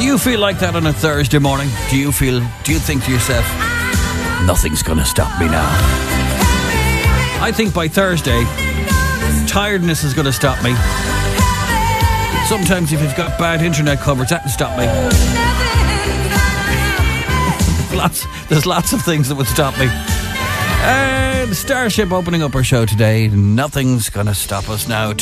you feel like that on a Thursday morning? Do you think to yourself, nothing's gonna stop me now? I think by Thursday, tiredness is gonna stop me. Sometimes if you've got bad internet coverage, that can stop me. There's lots of things that would stop me. And Starship opening up our show today. Nothing's gonna stop us now.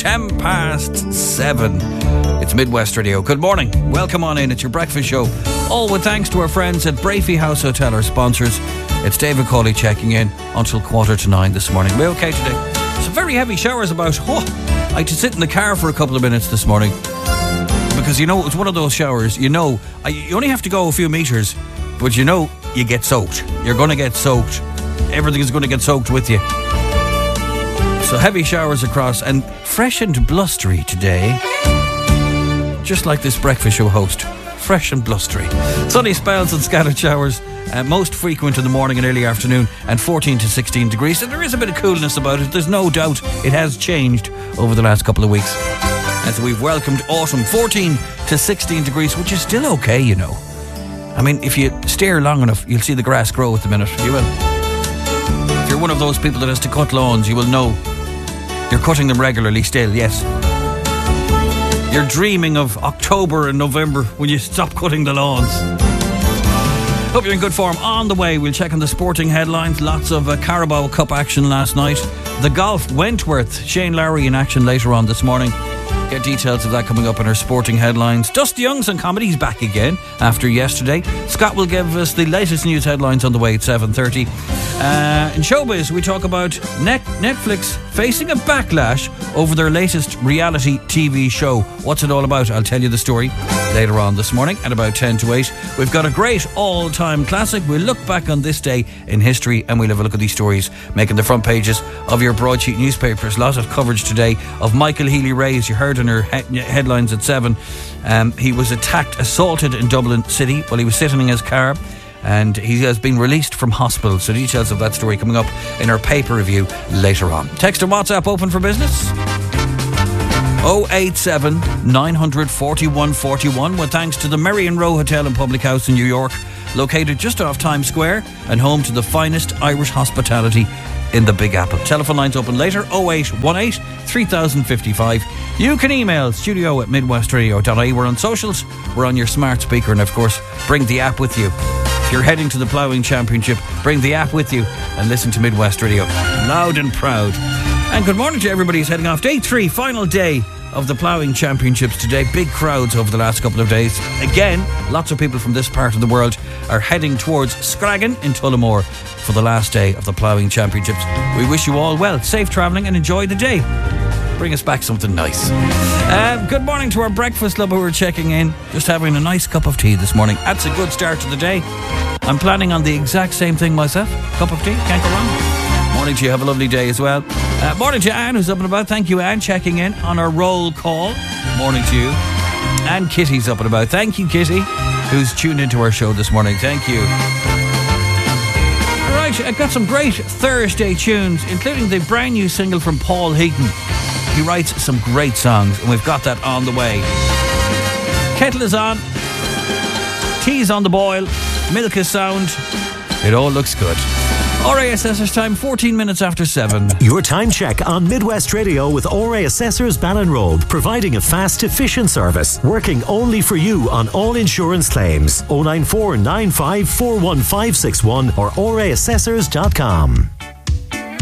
7:10. It's Midwest Radio. Good morning. Welcome on in. It's your breakfast show. All with thanks to our friends at Brafey House Hotel, our sponsors. It's David Cawley checking in until 8:45 this morning. We okay today? Some very heavy showers about. I had to sit in the car for a couple of minutes this morning. Because, it was one of those showers, you only have to go a few metres, but you get soaked. You're going to get soaked. Everything is going to get soaked with you. So heavy showers across and fresh and blustery today. Just like this breakfast show host. Fresh and blustery. Sunny spells and scattered showers. Most frequent in the morning and early afternoon, and 14 to 16 degrees. And there is a bit of coolness about it. There's no doubt it has changed over the last couple of weeks. As we've welcomed autumn, 14 to 16 degrees, which is still okay, I mean, if you stare long enough, you'll see the grass grow at the minute. You will. If you're one of those people that has to cut lawns, you will know you're cutting them regularly still, yes. You're dreaming of October and November when you stop cutting the lawns. Hope you're in good form. On the way, we'll check on the sporting headlines. Lots of Carabao Cup action last night. The golf, Wentworth, Shane Lowry in action later on this morning. Get details of that coming up in our sporting headlines. Dusty Young's on Comedy's back again after yesterday. Scott will give us the latest news headlines on the way at 7:30. In showbiz, we talk about Netflix facing a backlash over their latest reality TV show. What's it all about? I'll tell you the story later on this morning at about 10 to 8. We've got a great all-time classic. We'll look back on this day in history and we'll have a look at these stories making the front pages of your broadsheet newspapers. Lots of coverage today of Michael Healy-Rae, you heard in her headlines at 7. He was assaulted in Dublin City while he was sitting in his car, and he has been released from hospital. So details of that story coming up in our paper review later on. Text and WhatsApp open for business. 087 900 4141 with thanks to the Merrion Row Hotel and Public House in New York, located just off Times Square and home to the finest Irish hospitality in the Big Apple. Telephone lines open later, 0818 3055. You can email studio@midwestradio.ie. We're on socials, we're on your smart speaker, and of course bring the app with you. If you're heading to the Ploughing Championship, bring the app with you and listen to Midwest Radio loud and proud. And good morning to everybody who's heading off. Day 3, final day of the Ploughing Championships today. Big crowds over the last couple of days. Again, lots of people from this part of the world are heading towards Scraggin in Tullamore for the last day of the Ploughing Championships. We wish you all well, safe travelling, and enjoy the day. Bring us back something nice. Good morning to our breakfast club who are checking in. Just having a nice cup of tea this morning. That's a good start to the day. I'm planning on the exact same thing myself. Cup of tea, can't go wrong. Morning to you, have a lovely day as well. Morning to Anne, who's up and about. Thank you, Anne, checking in on our roll call. Morning to you. And Kitty's up and about. Thank you, Kitty, who's tuned into our show this morning. Thank you. All right, I've got some great Thursday tunes, including the brand new single from Paul Heaton. He writes some great songs, and we've got that on the way. Kettle is on. Tea's on the boil. Milk is sound. It all looks good. RA Assessors time, 14 minutes after 7. Your time check on Midwest Radio with RA Assessors Ballinroad, providing a fast, efficient service, working only for you on all insurance claims. 094 95 41561 or raassessors.com.